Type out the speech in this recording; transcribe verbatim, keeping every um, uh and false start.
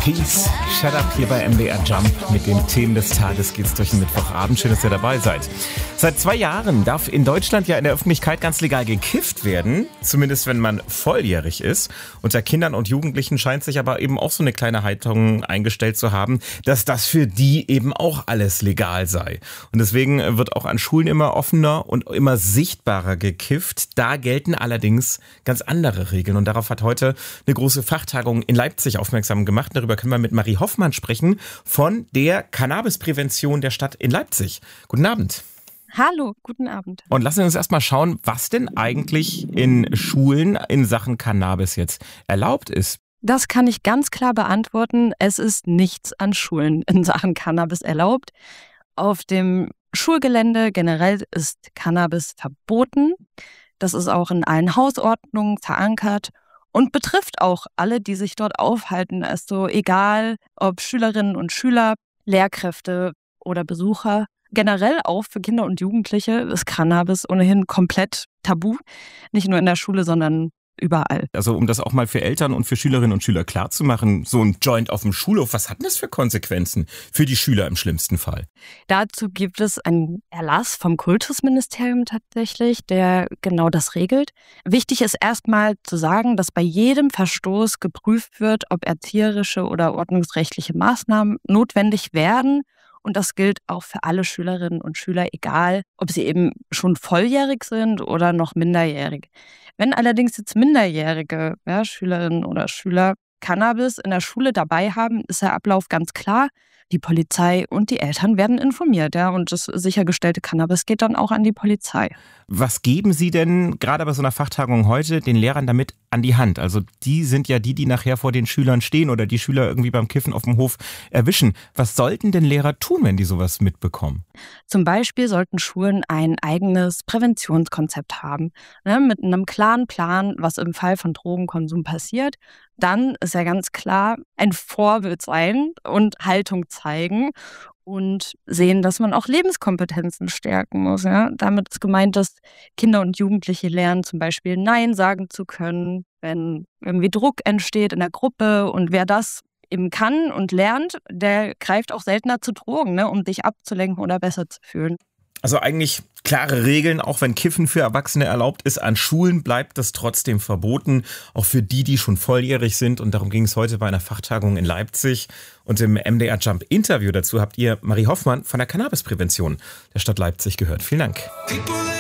Peace, Shut Up hier bei M D R Jump. Mit den Themen des Tages geht's durch den Mittwochabend. Schön, dass ihr dabei seid. Seit zwei Jahren darf in Deutschland ja in der Öffentlichkeit ganz legal gekifft werden. Zumindest wenn man volljährig ist. Unter Kindern und Jugendlichen scheint sich aber eben auch so eine kleine Haltung eingestellt zu haben, dass das für die eben auch alles legal sei. Und deswegen wird auch an Schulen immer offener und immer sichtbarer gekifft. Da gelten allerdings ganz andere Regeln. Und darauf hat heute eine große Fachtagung in Leipzig aufmerksam gemacht. Darüber können wir mit Marie Hoffmann sprechen von der Cannabisprävention der Stadt in Leipzig. Guten Abend. Hallo, guten Abend. Und lassen wir uns erstmal schauen, was denn eigentlich in Schulen in Sachen Cannabis jetzt erlaubt ist. Das kann ich ganz klar beantworten. Es ist nichts an Schulen in Sachen Cannabis erlaubt. Auf dem Schulgelände generell ist Cannabis verboten. Das ist auch in allen Hausordnungen verankert und betrifft auch alle, die sich dort aufhalten. Also egal, ob Schülerinnen und Schüler, Lehrkräfte oder Besucher. Generell auch für Kinder und Jugendliche ist Cannabis ohnehin komplett tabu. Nicht nur in der Schule, sondern überall. Also um das auch mal für Eltern und für Schülerinnen und Schüler klarzumachen, so ein Joint auf dem Schulhof, was hat denn das für Konsequenzen für die Schüler im schlimmsten Fall? Dazu gibt es einen Erlass vom Kultusministerium tatsächlich, der genau das regelt. Wichtig ist erstmal zu sagen, dass bei jedem Verstoß geprüft wird, ob erzieherische oder ordnungsrechtliche Maßnahmen notwendig werden. Und das gilt auch für alle Schülerinnen und Schüler, egal ob sie eben schon volljährig sind oder noch minderjährig. Wenn allerdings jetzt minderjährige ja, Schülerinnen oder Schüler Cannabis in der Schule dabei haben, ist der Ablauf ganz klar. Die Polizei und die Eltern werden informiert, ja, und das sichergestellte Cannabis geht dann auch an die Polizei. Was geben Sie denn gerade bei so einer Fachtagung heute den Lehrern damit an die Hand? Also die sind ja die, die nachher vor den Schülern stehen oder die Schüler irgendwie beim Kiffen auf dem Hof erwischen. Was sollten denn Lehrer tun, wenn die sowas mitbekommen? Zum Beispiel sollten Schulen ein eigenes Präventionskonzept haben, ne, mit einem klaren Plan, was im Fall von Drogenkonsum passiert. Dann ist ja ganz klar ein Vorbild sein und Haltung zeigen und sehen, dass man auch Lebenskompetenzen stärken muss. Ja? Damit ist gemeint, dass Kinder und Jugendliche lernen, zum Beispiel Nein sagen zu können, wenn irgendwie Druck entsteht in der Gruppe. Und wer das eben kann und lernt, der greift auch seltener zu Drogen, ne, um dich abzulenken oder besser zu fühlen. Also eigentlich klare Regeln, auch wenn Kiffen für Erwachsene erlaubt ist, an Schulen bleibt das trotzdem verboten, auch für die, die schon volljährig sind. Und darum ging es heute bei einer Fachtagung in Leipzig. Und im M D R Jump Interview dazu habt ihr Marie Hoffmann von der Cannabisprävention der Stadt Leipzig gehört. Vielen Dank.